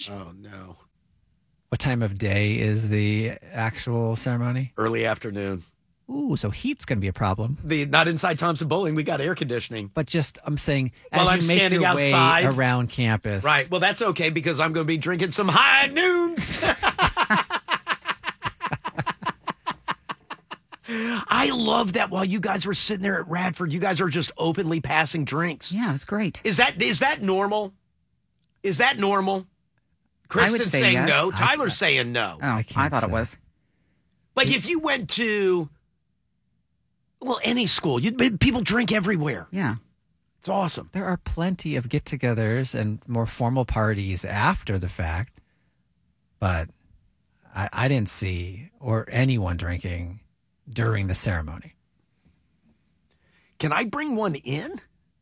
gosh. Oh, no. What time of day is the actual ceremony? Early afternoon. Ooh, so heat's going to be a problem. Not inside Thompson Bowling. We got air conditioning. But just, I'm saying, as While you I'm make standing your outside. way around campus. Right. Well, that's okay because I'm going to be drinking some high noons. I love that while you guys were sitting there at Radford, you guys are just openly passing drinks. Yeah, it was great. Is that normal? Is that normal? Kristen's say saying yes. no. Tyler's saying no. Oh, I thought it was. Like if you went to, well, any school, people drink everywhere. Yeah. It's awesome. There are plenty of get-togethers and more formal parties after the fact, but I didn't see or anyone drinking during the ceremony. Can I bring one in?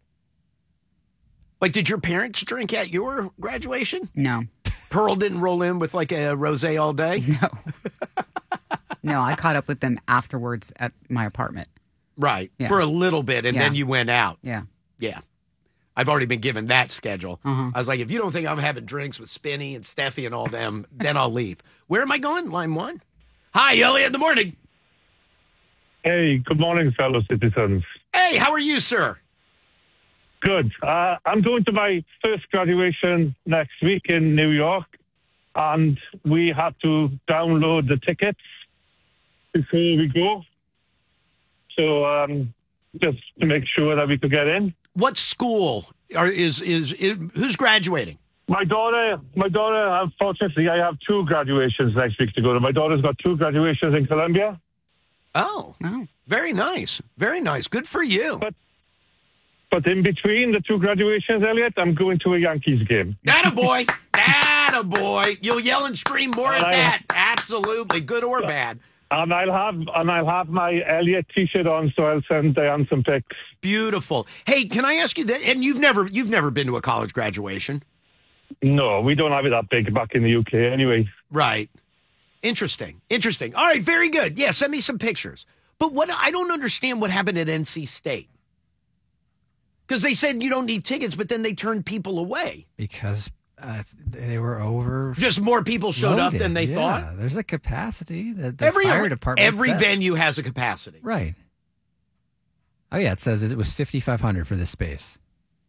Like, did your parents drink at your graduation? No. Pearl didn't roll in with like a rosé all day? No. No, I caught up with them afterwards at my apartment. Right. Yeah. For a little bit, and then you went out. Yeah. Yeah. I've already been given that schedule. Uh-huh. I was like, if you don't think I'm having drinks with Spinny and Steffi and all them, then I'll leave. Where am I going? Line 1? Hi, Elliot in the morning. Hey, good morning, fellow citizens. Hey, how are you, sir? Good. I'm going to my first graduation next week in New York, and we had to download the tickets before we go. So just to make sure that we could get in. What school is who's graduating? My daughter, unfortunately, I have 2 graduations next week to go to. My daughter's got 2 graduations in Columbia. Oh, very nice. Very nice. Good for you. But in between the 2 graduations, Elliot, I'm going to a Yankees game. Attaboy. Attaboy. You'll yell and scream more at that. Absolutely. Good or bad. And I'll have my Elliot T-shirt on, so I'll send Diane some pics. Beautiful. Hey, can I ask you that? And you've never been to a college graduation? No, we don't have it that big back in the UK anyway. Right. Interesting. All right, very good. Yeah, send me some pictures. But what I don't understand what happened at NC State. Because they said you don't need tickets, but then they turned people away. Because they were over. Just more people showed up than they thought? Yeah, there's a capacity that the fire department Every sets. venue has a capacity. Right. Oh, yeah, it says it was 5,500 for this space.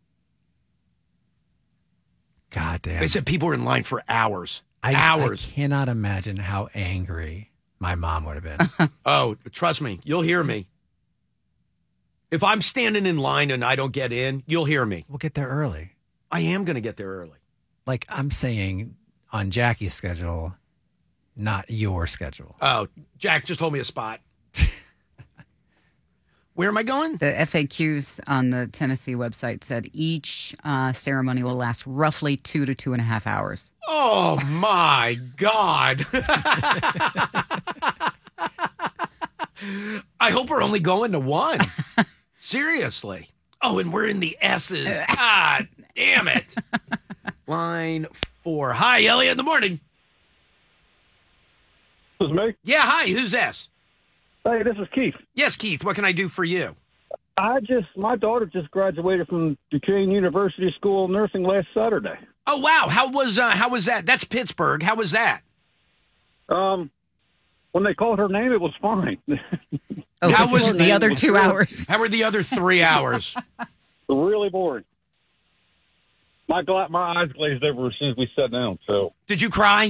God damn. They said people were in line for hours. I hours. I cannot imagine how angry my mom would have been. Oh, trust me. You'll hear me. If I'm standing in line and I don't get in, you'll hear me. We'll get there early. I am going to get there early. Like I'm saying on Jackie's schedule, not your schedule. Oh, Jack, just hold me a spot. Where am I going? The FAQs on the Tennessee website said each ceremony will last roughly 2 to 2.5 hours. Oh, my God. I hope we're only going to one. Seriously. Oh, and we're in the S's. God damn it. Line 4. Hi, Elliot in the morning. This is me? Yeah, hi. Who's S? Hey, this is Keith. Yes, Keith. What can I do for you? My daughter just graduated from Duquesne University School of Nursing last Saturday. Oh, wow. How was that? That's Pittsburgh. How was that? When they called her name, it was fine. Oh, How was the other 2 hours? How were the other 3 hours? Really boring. My eyes glazed over as soon as we sat down. So, Did you cry?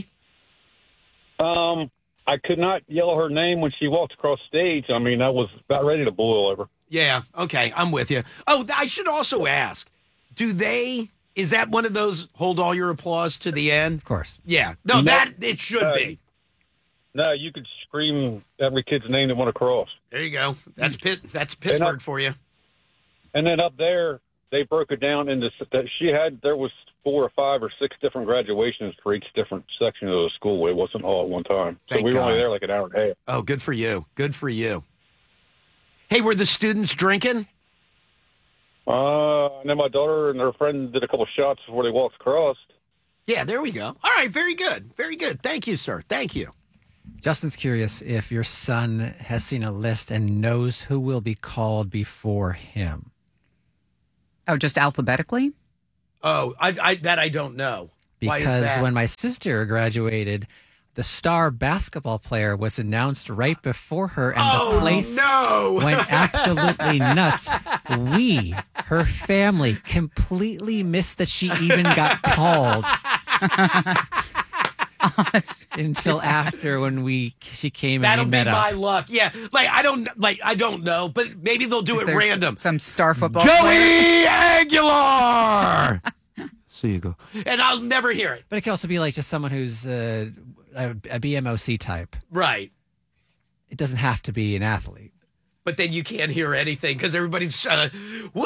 I could not yell her name when she walked across stage. I mean, I was about ready to boil over. Yeah. Okay. I'm with you. Oh, I should also ask, is that one of those hold all your applause to the end? Of course. Yeah. No, that it should be. No, you could scream every kid's name that went across. There you go. That's Pittsburgh for you. And then up there, they broke it down into there was 4 or 5 or 6 different graduations for each different section of the school. It wasn't all at one time. So Thank we were God. only there like an hour and a half. Oh, good for you. Good for you. Hey, were the students drinking? And then my daughter and her friend did a couple shots before they walked across. Yeah, there we go. All right, very good. Very good. Thank you, sir. Thank you. Justin's curious if your son has seen a list and knows who will be called before him. Oh, just alphabetically? Oh, I don't know. Why is Because that? when my sister graduated, the star basketball player was announced right before her, and the place no. went absolutely nuts. We, her family, completely missed that she even got called until after when she came That'll and be we met my up. luck. Yeah, I don't know, but maybe they'll do Is it there random. Some star football player? Joey Aguilar. So you go, and I'll never hear it. But it could also be like just someone who's a BMOC type. Right, It doesn't have to be an athlete. but then you can't hear anything because everybody's woo.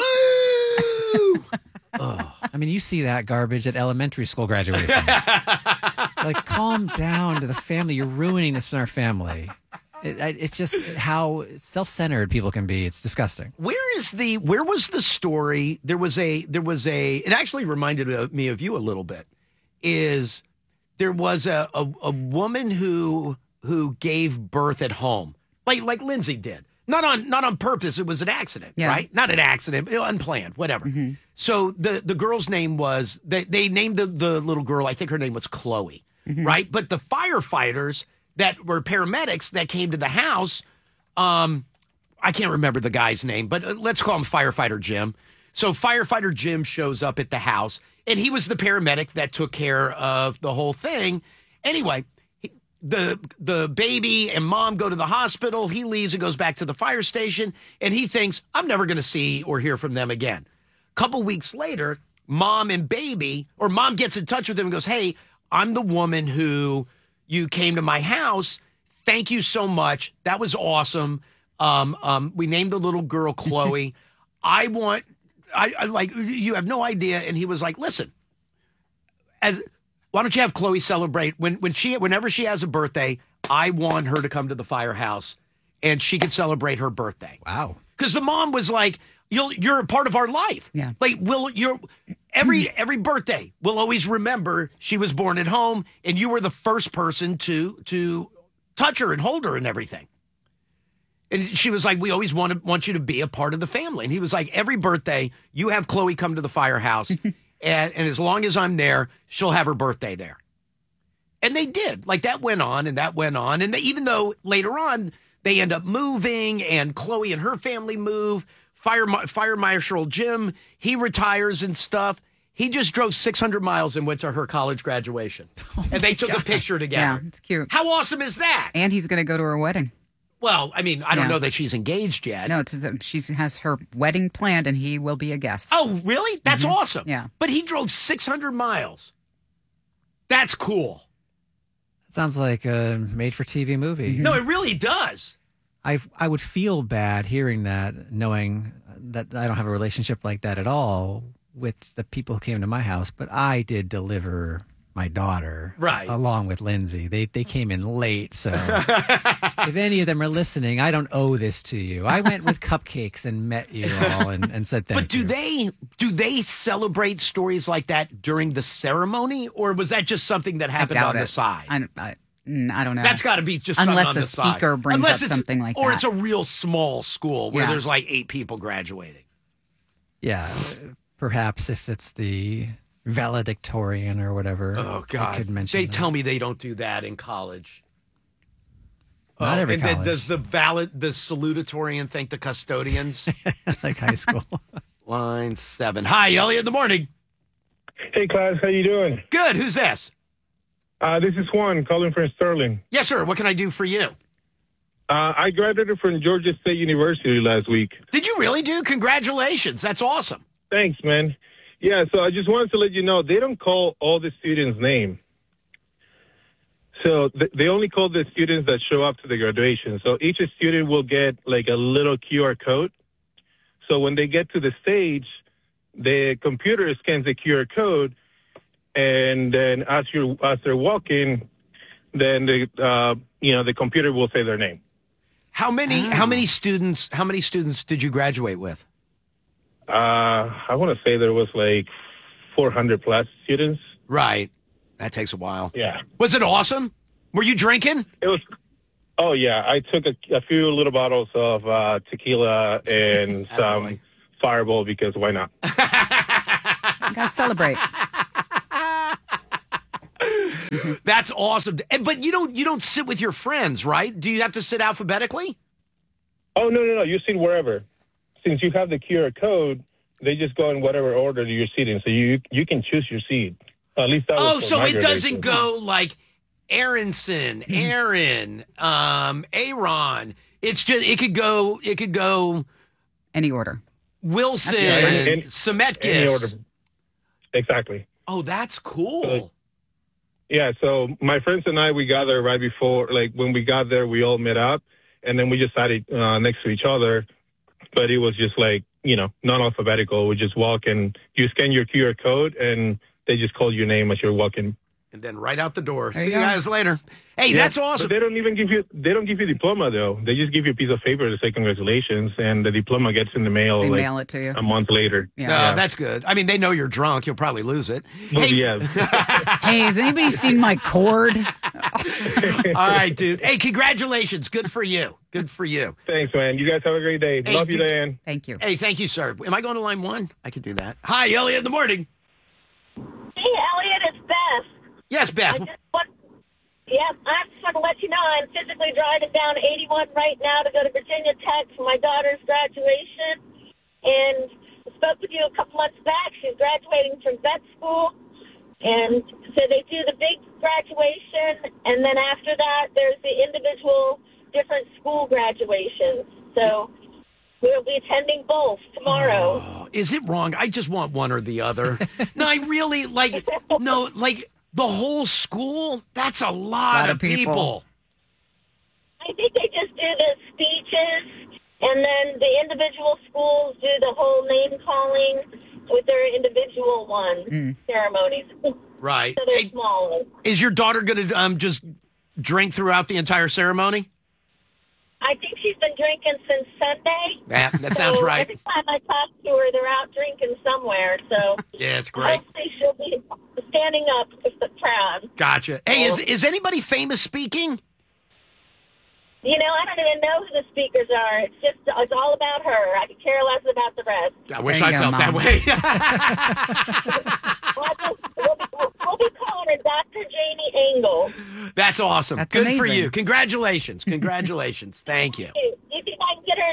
I mean, you see that garbage at elementary school graduations. Like, calm down to the family. You're ruining this for our family. It's just how self-centered people can be. It's disgusting. Where was the story? There was a, it actually reminded me of you a little bit, is there was a woman who gave birth at home, like Lindsay did. Not on purpose. It was an accident, Yeah. right? Not an accident, unplanned, whatever. Mm-hmm. So the girl's name was, they named the little girl, I think her name was Chloe, Mm-hmm. right? But the firefighters that were paramedics that came to the house, I can't remember the guy's name, but let's call him Firefighter Jim. So Firefighter Jim shows up at the house, and he was the paramedic that took care of the whole thing. Anyway, the baby and mom go to the hospital. He leaves and goes back to the fire station, and he thinks, I'm never going to see or hear from them again. Couple weeks later, mom gets in touch with him and goes, hey, I'm the woman who you came to my house. Thank you so much. That was awesome. We named the little girl Chloe. I like, you have no idea. And he was like, listen, why don't you have Chloe celebrate whenever she has a birthday? I want her to come to the firehouse and she could celebrate her birthday. Wow. Because the mom was like, you're a part of our life. Yeah. Like, every birthday, we'll always remember she was born at home and you were the first person to touch her and hold her and everything. And she was like, we always want you to be a part of the family. And he was like, every birthday, you have Chloe come to the firehouse. and as long as I'm there, she'll have her birthday there. And they did. Like, that went on. And even though later on they end up moving and Chloe and her family move, Fire Marshal Jim, he retires and stuff. He just drove 600 miles and went to her college graduation. And they took a picture together. Yeah, it's cute. How awesome is that? And he's going to go to her wedding. Well, I mean, I don't Yeah. know that she's engaged yet. No, she has her wedding planned, and he will be a guest. Oh, really? That's awesome. Yeah. But he drove 600 miles. That's cool. Sounds like a made-for-TV movie. No, it really does. I would feel bad hearing that, knowing that I don't have a relationship like that at all with the people who came to my house, but I did deliver my daughter, Right. along with Lindsay. They came in late, so if any of them are listening, I don't owe this to you. I went with cupcakes and met you all and said thank But you. do they celebrate stories like that during the ceremony, or was that just something that I happened doubt on it. the side? I don't know. That's got to be just Unless something on the the side. speaker brings up it's- something like or that. it's a real small school where Yeah. there's like 8 people graduating. Yeah, perhaps if it's the valedictorian or whatever. Oh I God! could mention They that. tell me they don't do that in college. Not every and then college. does the salutatorian thank the custodians? It's like high school. Line 7. Hi, Elliot. In the morning. Hey, class, how you doing? Good. Who's this? This is Juan calling from Sterling. Yes, sir. What can I do for you? I graduated from Georgia State University last week. Did you really do? Congratulations. That's awesome. Thanks, man. Yeah, so I just wanted to let you know, they don't call all the students' name. So they only call the students that show up to the graduation. So each student will get like a little QR code. So when they get to the stage, the computer scans the QR code, and then as they're walking, then the computer will say their name. How many students did you graduate with? I want to say there was like 400 plus students. Right. That takes a while. Yeah. Was it awesome? Were you drinking? It was. Oh yeah, I took a few little bottles of tequila and some Fireball because why not? You guys celebrate. That's awesome. But you don't sit with your friends, right? Do you have to sit alphabetically? Oh, no. You sit wherever. Since you have the QR code, they just go in whatever order you're seating. So you can choose your seat. At least that was for so my it doesn't graduation. go like Aronson, Aaron, Aaron. It's just it could go Any order. Wilson, Any Semetkis. order. Exactly. Oh, that's cool. Yeah, so my friends and I, we got there right before, like when we got there, we all met up, and then we just sat next to each other. But it was just like, non-alphabetical. We just walk and you scan your QR code, and they just call your name as you're walking. And then right out the door. There See you you go. guys later. Hey, that's awesome. But they don't give you diploma though. They just give you a piece of paper to say congratulations, and the diploma gets in the mail They like mail it to you. a month later. Yeah. That's good. I mean, they know you're drunk. You'll probably lose it. Well, Hey, yeah. Hey, has anybody seen my cord? all right, dude. Hey, congratulations. Good for you. Good for you. Thanks, man. You guys have a great day. Hey, Love you, dude. Diane. Thank you. Hey, thank you, sir. Am I going to line one? I could do that. Hi, Elliot in the morning. Hey, Elliot, it's Beth. Yes, Beth. I just want to let you know I'm physically driving down 81 right now to go to Virginia Tech for my daughter's graduation. And I spoke with you a couple months back. She's graduating from vet school. And so they do the big graduation, and then after that, there's the individual different school graduations. So we'll be attending both tomorrow. Oh, is it wrong? I just want one or the other. No, I really the whole school. That's a lot of people. I think they just do the speeches, and then the individual schools do the whole name calling with their individual ceremonies. Right. So they're Hey, smaller. is your daughter going to just drink throughout the entire ceremony? I think she's been drinking since Sunday. Yeah, that sounds So right. Every time I talk to her, they're out drinking somewhere. So Yeah, it's great. hopefully she'll be standing up with the crowd. Gotcha. Hey, is anybody famous speaking? I don't even know who the speakers are. It's all about her. I could care less about the rest. I wish There I you go, felt that Mom. way. We'll be calling her Dr. Janie Engel. That's awesome. That's Good for amazing. you. Congratulations. Congratulations. Thank you. Do you think I can get her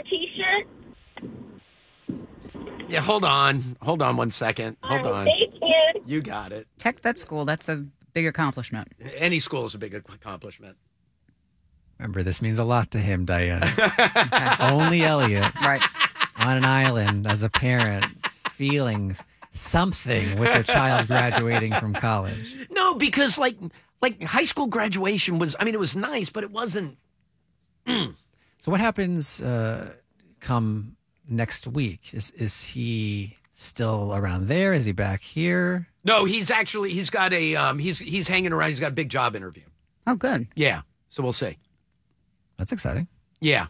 a T-shirt? Yeah, hold on. Hold on one second. Hold All on. right, thank you. You got it. Tech vet school, that's a big accomplishment. Any school is a big accomplishment. Remember, this means a lot to him, Diane. Only Elliot Right. on an island as a parent feeling something with their child graduating from college. No, because like high school graduation was, it was nice, but it wasn't. So what happens come next week? Is he still around there? Is he back here? No, he's got a, he's hanging around. He's got a big job interview. Oh, good. Yeah. So we'll see. That's exciting. Yeah.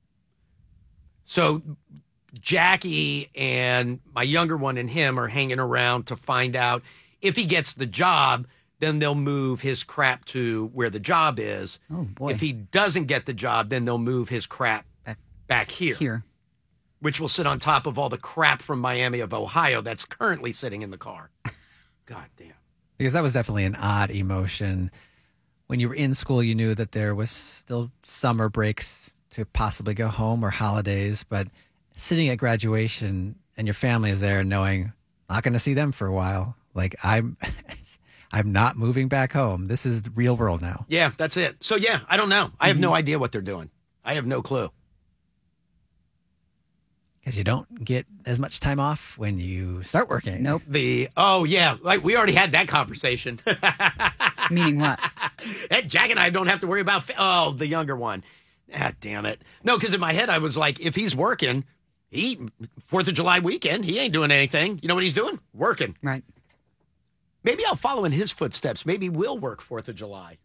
So Jackie and my younger one and him are hanging around to find out if he gets the job, then they'll move his crap to where the job is. Oh, boy. If he doesn't get the job, then they'll move his crap back here, Here. which will sit on top of all the crap from Miami of Ohio that's currently sitting in the car. God damn. Because that was definitely an odd emotion. When you were in school, you knew that there was still summer breaks to possibly go home or holidays, but sitting at graduation and your family is there and knowing not going to see them for a while. Like I'm not moving back home. This is the real world now. Yeah, that's it. So yeah, I don't know. I have no idea what they're doing. I have no clue. Because you don't get as much time off when you start working. Nope. Like we already had that conversation. Meaning what? Jack and I don't have to worry about. The younger one. Ah, damn it. No, because in my head I was like, if he's working, 4th of July weekend, he ain't doing anything. You know what he's doing? Working. Right. Maybe I'll follow in his footsteps. Maybe we'll work 4th of July.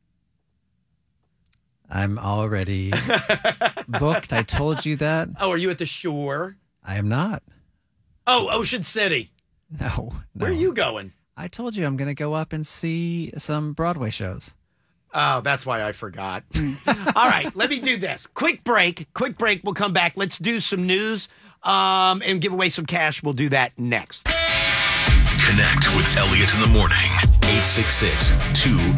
I'm already booked. I told you that. Oh, are you at the shore? I am not. Oh, Ocean City. No. Where are you going? I told you I'm going to go up and see some Broadway shows. Oh, that's why I forgot. All right, let me do this. Quick break. We'll come back. Let's do some news and give away some cash. We'll do that next. Connect with Elliot in the morning. 866